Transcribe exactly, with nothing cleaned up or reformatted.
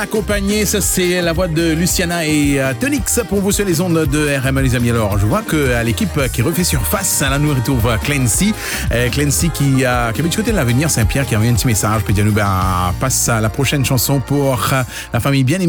accompagné. Ça, c'est la voix de Luciana et euh, Tonix pour vous sur les ondes de R M, les amis. Alors, je vois que euh, l'équipe qui refait surface, là, nous retrouve Clancy. Euh, Clancy qui, euh, qui avait du côté de l'avenir Saint-Pierre, qui a envoyé un petit message. Puis, nous ben, passe à la prochaine chanson pour euh, la famille bien aimée.